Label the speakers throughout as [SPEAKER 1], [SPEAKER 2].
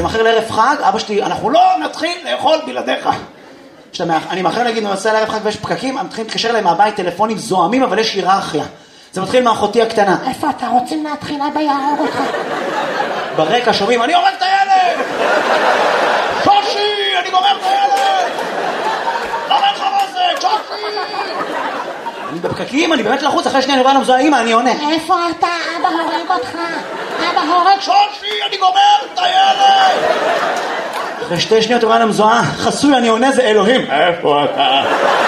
[SPEAKER 1] אני מאחר לערב חג, אבא שלי, אנחנו לא נתחיל לאכול בלעדיך. אני מאחר להגיד, אני נוסע לערב חג ויש פקקים, הם מתחילים להתקשר להם מהבית טלפונים זוהמים, אבל יש היררכיה. זה מתחיל מאחותי הקטנה.
[SPEAKER 2] איפה אתה רוצים להתחיל? אבא יהרוג אותך.
[SPEAKER 1] ברקע שומעים, אני הורג את הילד! שושי, אני גומר את הילד! למה לך רזק? שושי! אני בפקקים, אני באמת לחוץ, אחרי שנייה אני רואה למזוהה, אמא, אני עונה.
[SPEAKER 2] איפה אתה? אבא הורג אותך. אבא הורג.
[SPEAKER 1] שושי, אני גומר את הילד! אחרי 2 שניות רואה למזוהה, חסוי, אני עונה, זה אלוהים. איפה אתה?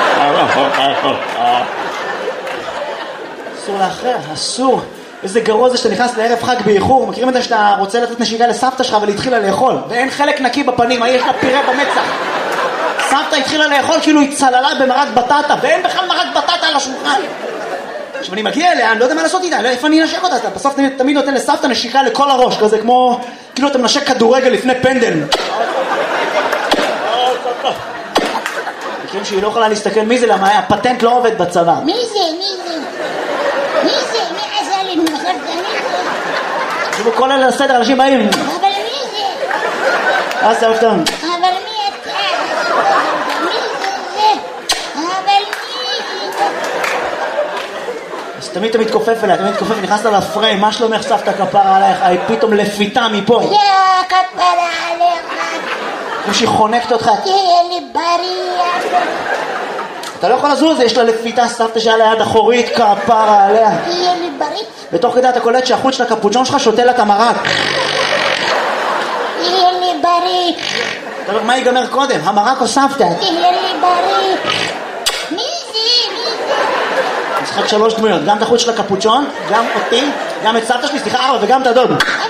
[SPEAKER 1] אסור לאחר, אסור. איזה גרוע זה שאתה נכנס לערב חג באיחור. מכירים את זה שאתה רוצה לתת נשיקה לסבתא שלך ולהתחילה לאכול ואין חלק נקי בפנים, יש לה פירה במצח. סבתא התחילה לאכול כאילו היא צללה במרק בטטה ואין בכלל מרק בטטה על השולחן. עכשיו אני מגיע אליה, אני לא יודע מה לעשות איתה, איפה אני אנשק אותה? אתה בסוף תמיד נותן לסבתא נשיקה לכל הראש, כזה כמו כאילו אתה מנשק כדורגל לפני פנדל. מכירים שהיא לא יכולה להסתכל מי זה, למה הפטנט לא עובד בצבא.
[SPEAKER 2] מי זה? מי עשה לי? מי זה?
[SPEAKER 1] תשמעו, כל אלה לסדר, אנשים באים.
[SPEAKER 2] אבל מי זה?
[SPEAKER 1] אז אהב טוב.
[SPEAKER 2] אבל מי אתה? מי זה? אבל מי זה?
[SPEAKER 1] אז תמיד אתה מתכופף אליה, נכנסת לפריים, מה שלומך סבתא כפרה עלייך? היא פתאום לפיתה מפה.
[SPEAKER 2] יא כפרה עליך.
[SPEAKER 1] כמו שהיא חונקת אותך.
[SPEAKER 2] תהיה לי בריא.
[SPEAKER 1] אתה לא יכול לזוז, יש לה לפיתה סבתא שהיה ליד אחורית, כפרה עליה.
[SPEAKER 2] תהיה לי בריא.
[SPEAKER 1] בתוך כדי אתה קולט שהחוץ של הקפוצ'ון שלך שותה לה את המרק.
[SPEAKER 2] תהיה לי בריא.
[SPEAKER 1] אתה אומר, מה ייגמר קודם? המרק או סבתא?
[SPEAKER 2] תהיה לי בריא. מי זה?
[SPEAKER 1] משחק 3 דמויות, גם את החוץ של הקפוצ'ון, גם אותי, גם את סבתא שלי, סליחה 4 וגם את הדוד.